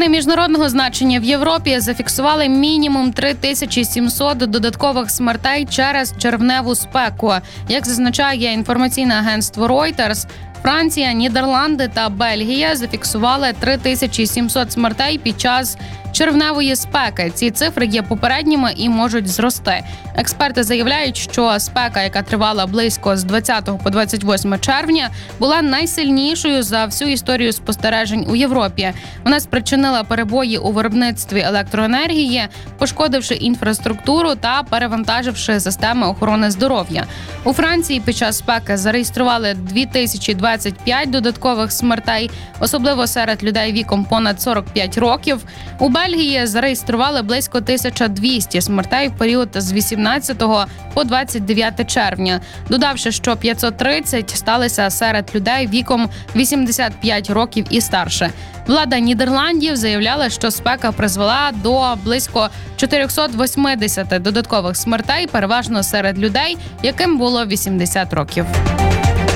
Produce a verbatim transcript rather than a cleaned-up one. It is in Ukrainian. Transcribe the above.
Новини міжнародного значення в Європі зафіксували мінімум три тисячі сімсот додаткових смертей через червневу спеку. Як зазначає інформаційне агентство Reuters, Франція, Нідерланди та Бельгія зафіксували три тисячі сімсот смертей під час червневої спеки. Ці цифри є попередніми і можуть зрости. Експерти заявляють, що спека, яка тривала близько з двадцятого по двадцять восьме червня, була найсильнішою за всю історію спостережень у Європі. Вона спричинила перебої у виробництві електроенергії, пошкодивши інфраструктуру та перевантаживши системи охорони здоров'я. У Франції під час спеки зареєстрували дві тисячі двадцять п'ять додаткових смертей, особливо серед людей віком понад сорок п'ять років. У Бельгії зареєстрували близько тисяча двісті смертей в період з вісімнадцятого по двадцять дев'яте червня, додавши, що п'ятсот тридцять сталися серед людей віком вісімдесят п'ять років і старше. Влада Нідерландів заявляла, що спека призвела до близько чотириста вісімдесят додаткових смертей, переважно серед людей, яким було вісімдесят років.